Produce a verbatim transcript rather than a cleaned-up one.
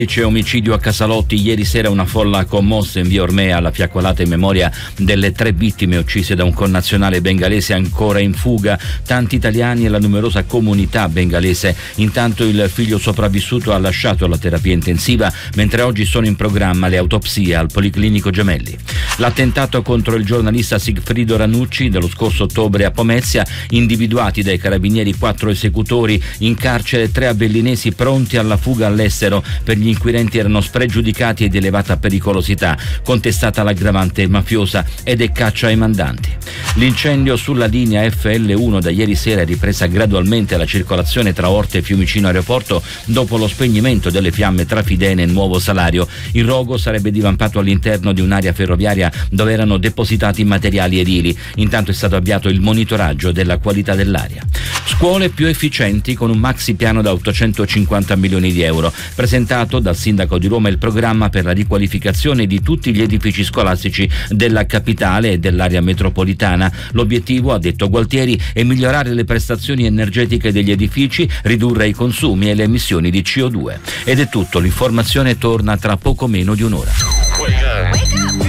C'è omicidio a Casalotti. Ieri sera una folla commossa in via Ormea alla fiaccolata in memoria delle tre vittime uccise da un connazionale bengalese ancora in fuga. Tanti italiani e la numerosa comunità bengalese. Intanto il figlio sopravvissuto ha lasciato la terapia intensiva, mentre oggi sono in programma le autopsie al Policlinico Gemelli. L'attentato contro il giornalista Sigfrido Ranucci dello scorso ottobre a Pomezia, individuati dai carabinieri quattro esecutori, in carcere tre avellinesi pronti alla fuga all'estero. Per gli inquirenti erano spregiudicati e di elevata pericolosità, contestata l'aggravante mafiosa ed è caccia ai mandanti. L'incendio sulla linea F L uno da ieri sera è ripresa gradualmente la circolazione tra Orte e Fiumicino Aeroporto dopo lo spegnimento delle fiamme tra Fidene e Nuovo Salario. Il rogo sarebbe divampato all'interno di un'area ferroviaria dove erano depositati materiali edili. Intanto è stato avviato il monitoraggio della qualità dell'aria. Scuole più efficienti con un maxi piano da ottocentocinquanta milioni di euro. Presentato dal sindaco di Roma il programma per la riqualificazione di tutti gli edifici scolastici della capitale e dell'area metropolitana. L'obiettivo, ha detto Gualtieri, è migliorare le prestazioni energetiche degli edifici, ridurre i consumi e le emissioni di C O due. Ed è tutto, l'informazione torna tra poco meno di un'ora.